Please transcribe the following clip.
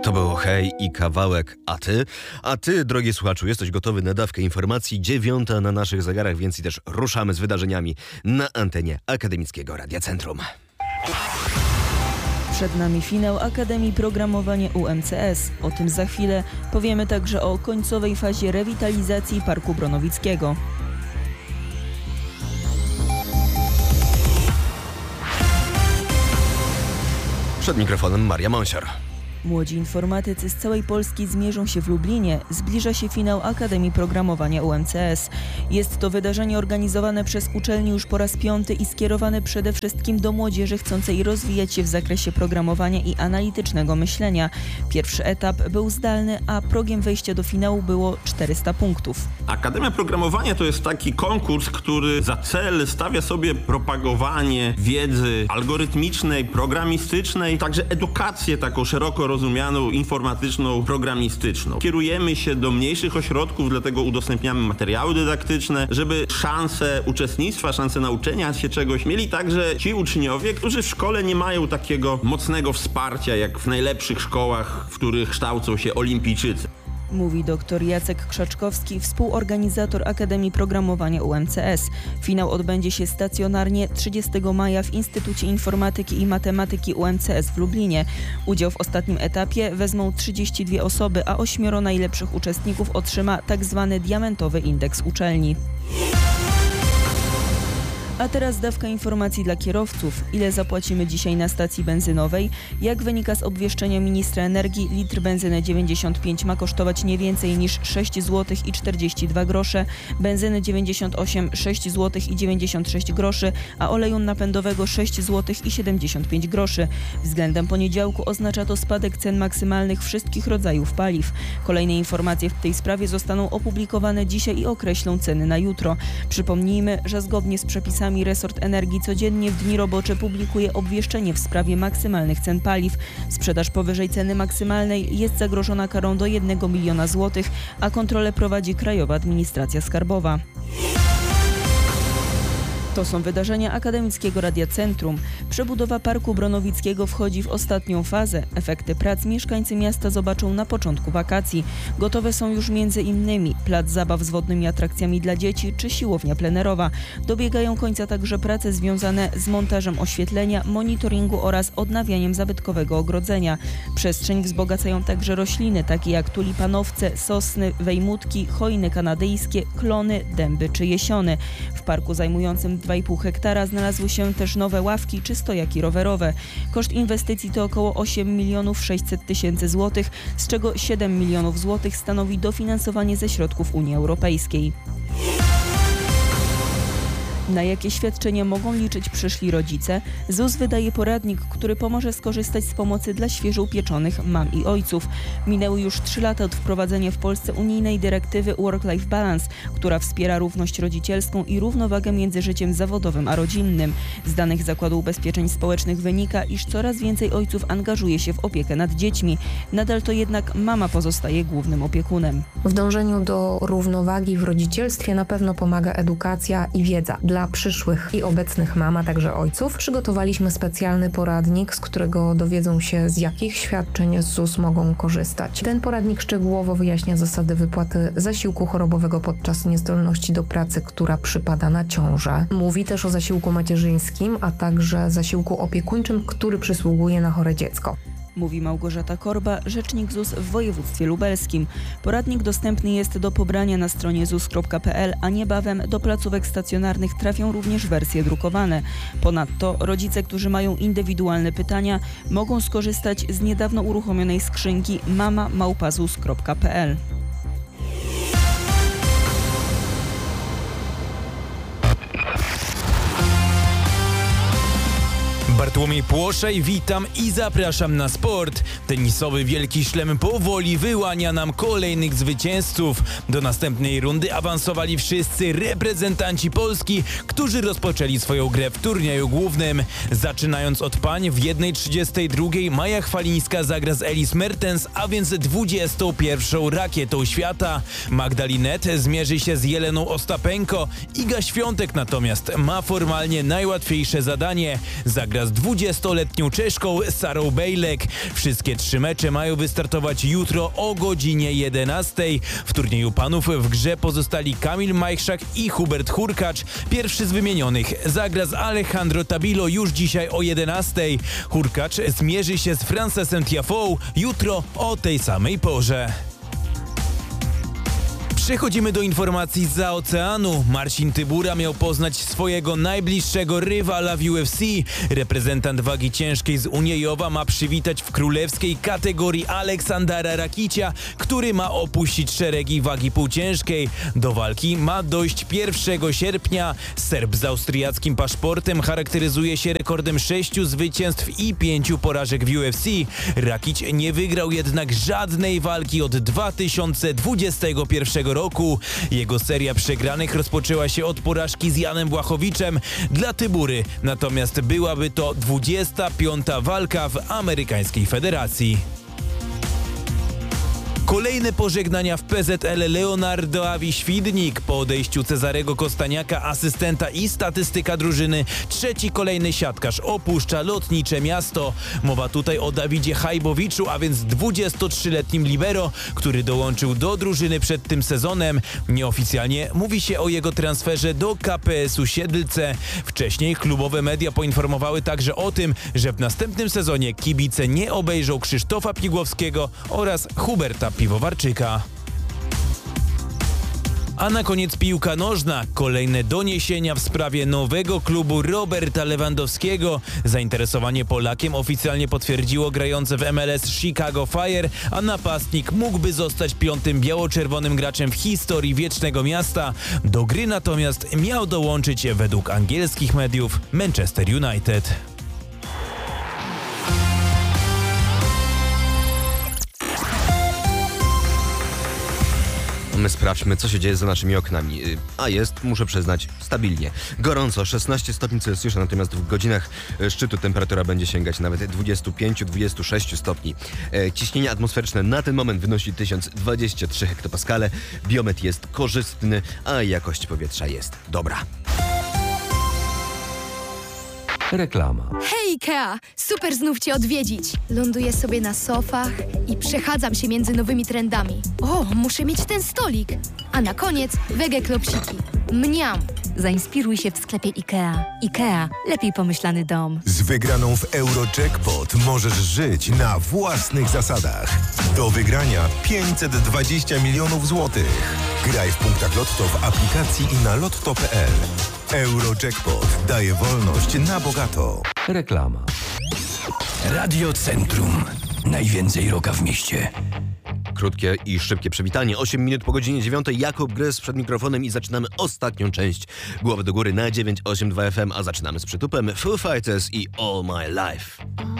To było Hej i kawałek A ty, drogi słuchaczu, jesteś gotowy na dawkę informacji? 9 na naszych zegarach, więc i też ruszamy z wydarzeniami na antenie Akademickiego Radia Centrum. Przed nami finał Akademii Programowania UMCS. O tym za chwilę. Powiemy także o końcowej fazie rewitalizacji Parku Bronowickiego. Przed mikrofonem Maria Monsior. Młodzi informatycy z całej Polski zmierzą się w Lublinie. Zbliża się finał Akademii Programowania UMCS. Jest to wydarzenie organizowane przez uczelnię już po raz 5. i skierowane przede wszystkim do młodzieży chcącej rozwijać się w zakresie programowania i analitycznego myślenia. Pierwszy etap był zdalny, a progiem wejścia do finału było 400 punktów. Akademia Programowania to jest taki konkurs, który za cel stawia sobie propagowanie wiedzy algorytmicznej, programistycznej, także edukację taką szeroko rozumianą, informatyczną, programistyczną. Kierujemy się do mniejszych ośrodków, dlatego udostępniamy materiały dydaktyczne, żeby szanse uczestnictwa, szanse nauczenia się czegoś mieli także ci uczniowie, którzy w szkole nie mają takiego mocnego wsparcia jak w najlepszych szkołach, w których kształcą się olimpijczycy. Mówi dr Jacek Krzaczkowski, współorganizator Akademii Programowania UMCS. Finał odbędzie się stacjonarnie 30 maja w Instytucie Informatyki i Matematyki UMCS w Lublinie. Udział w ostatnim etapie wezmą 32 osoby, a 8 najlepszych uczestników otrzyma tzw. diamentowy indeks uczelni. A teraz dawka informacji dla kierowców. Ile zapłacimy dzisiaj na stacji benzynowej? Jak wynika z obwieszczenia ministra energii, litr benzyny 95 ma kosztować nie więcej niż 6 zł i 42 grosze, benzyny 98 6 zł i 96 groszy, a oleju napędowego 6 zł i 75 groszy. Względem poniedziałku oznacza to spadek cen maksymalnych wszystkich rodzajów paliw. Kolejne informacje w tej sprawie zostaną opublikowane dzisiaj i określą ceny na jutro. Przypomnijmy, że zgodnie z przepisami resort energii codziennie w dni robocze publikuje obwieszczenie w sprawie maksymalnych cen paliw. Sprzedaż powyżej ceny maksymalnej jest zagrożona karą do 1 miliona złotych, a kontrolę prowadzi Krajowa Administracja Skarbowa. To są wydarzenia Akademickiego Radia Centrum. Przebudowa Parku Bronowickiego wchodzi w ostatnią fazę. Efekty prac mieszkańcy miasta zobaczą na początku wakacji. Gotowe są już m.in. plac zabaw z wodnymi atrakcjami dla dzieci czy siłownia plenerowa. Dobiegają końca także prace związane z montażem oświetlenia, monitoringu oraz odnawianiem zabytkowego ogrodzenia. Przestrzeń wzbogacają także rośliny, takie jak tulipanowce, sosny, wejmutki, chojny kanadyjskie, klony, dęby czy jesiony. W parku zajmującym 2,5 hektara znalazły się też nowe ławki czy stojaki rowerowe. Koszt inwestycji to około 8 600 000 złotych, z czego 7 milionów złotych stanowi dofinansowanie ze środków Unii Europejskiej. Na jakie świadczenia mogą liczyć przyszli rodzice? ZUS wydaje poradnik, który pomoże skorzystać z pomocy dla świeżo upieczonych mam i ojców. Minęły już 3 lata od wprowadzenia w Polsce unijnej dyrektywy Work-Life Balance, która wspiera równość rodzicielską i równowagę między życiem zawodowym a rodzinnym. Z danych Zakładu Ubezpieczeń Społecznych wynika, iż coraz więcej ojców angażuje się w opiekę nad dziećmi. Nadal to jednak mama pozostaje głównym opiekunem. W dążeniu do równowagi w rodzicielstwie na pewno pomaga edukacja i wiedza. Dla przyszłych i obecnych mam, a także ojców przygotowaliśmy specjalny poradnik, z którego dowiedzą się, z jakich świadczeń z ZUS mogą korzystać. Ten poradnik szczegółowo wyjaśnia zasady wypłaty zasiłku chorobowego podczas niezdolności do pracy, która przypada na ciążę. Mówi też o zasiłku macierzyńskim, a także zasiłku opiekuńczym, który przysługuje na chore dziecko. Mówi Małgorzata Korba, rzecznik ZUS w województwie lubelskim. Poradnik dostępny jest do pobrania na stronie zus.pl, a niebawem do placówek stacjonarnych trafią również wersje drukowane. Ponadto rodzice, którzy mają indywidualne pytania, mogą skorzystać z niedawno uruchomionej skrzynki mama@zus.pl. Bartłomiej Płoszej, witam i zapraszam na sport. Tenisowy Wielki Szlem powoli wyłania nam kolejnych zwycięzców. Do następnej rundy awansowali wszyscy reprezentanci Polski, którzy rozpoczęli swoją grę w turnieju głównym. Zaczynając od pań, w 1:32 Maja Chwalińska zagra z Elise Mertens, a więc 21. rakietą świata. Magdalinet zmierzy się z Jeleną Ostapenko. Iga Świątek natomiast ma formalnie najłatwiejsze zadanie. Zagra oraz 20-letnią Czeszką Sarą Bejlek. Wszystkie 3 mecze mają wystartować jutro o godzinie 11. W turnieju panów w grze pozostali Kamil Majchrzak i Hubert Hurkacz. Pierwszy z wymienionych zagra z Alejandro Tabilo już dzisiaj o 11. Hurkacz zmierzy się z Francesem Tiafoe jutro o tej samej porze. Przechodzimy do informacji zza oceanu. Marcin Tybura miał poznać swojego najbliższego rywala w UFC. Reprezentant wagi ciężkiej z Uniejowa ma przywitać w królewskiej kategorii Aleksandra Rakicia, który ma opuścić szeregi wagi półciężkiej. Do walki ma dojść 1 sierpnia. Serb z austriackim paszportem charakteryzuje się rekordem 6 zwycięstw i 5 porażek w UFC. Rakic nie wygrał jednak żadnej walki od 2021 roku. Jego seria przegranych rozpoczęła się od porażki z Janem Błachowiczem. Dla Tybury natomiast byłaby to 25. walka w amerykańskiej federacji. Kolejne pożegnania w PZL Leonardo Awi-Świdnik. Po odejściu Cezarego Kostaniaka, asystenta i statystyka drużyny, trzeci kolejny siatkarz opuszcza Lotnicze Miasto. Mowa tutaj o Dawidzie Hajbowiczu, a więc 23-letnim libero, który dołączył do drużyny przed tym sezonem. Nieoficjalnie mówi się o jego transferze do KPS-u Siedlce. Wcześniej klubowe media poinformowały także o tym, że w następnym sezonie kibice nie obejrzą Krzysztofa Pigłowskiego oraz Huberta Piwowarczyka. A na koniec piłka nożna. Kolejne doniesienia w sprawie nowego klubu Roberta Lewandowskiego. Zainteresowanie Polakiem oficjalnie potwierdziło grające w MLS Chicago Fire, a napastnik mógłby zostać 5. biało-czerwonym graczem w historii Wiecznego Miasta. Do gry natomiast miał dołączyć według angielskich mediów Manchester United. My sprawdźmy, co się dzieje za naszymi oknami. A jest, muszę przyznać, stabilnie. Gorąco, 16 stopni Celsjusza, natomiast w godzinach szczytu temperatura będzie sięgać nawet 25-26 stopni. Ciśnienie atmosferyczne na ten moment wynosi 1023 hektopaskale. Biometr jest korzystny, a jakość powietrza jest dobra. Reklama. Hej Ikea! Super znów Cię odwiedzić. Ląduję sobie na sofach i przechadzam się między nowymi trendami. O, muszę mieć ten stolik. A na koniec wege klopsiki. Mniam! Zainspiruj się w sklepie IKEA. IKEA. Lepiej pomyślany dom. Z wygraną w Eurojackpot możesz żyć na własnych zasadach. Do wygrania 520 milionów złotych. Graj w punktach Lotto w aplikacji i na lotto.pl. Eurojackpot daje wolność na bogato. Reklama. Radio Centrum. Najwięcej rocka w mieście. Krótkie i szybkie przywitanie. 8 minut po godzinie 9. Jakub Gryz przed mikrofonem i zaczynamy ostatnią część Głowy do góry na 982 FM, a zaczynamy z przytupem Foo Fighters i All My Life.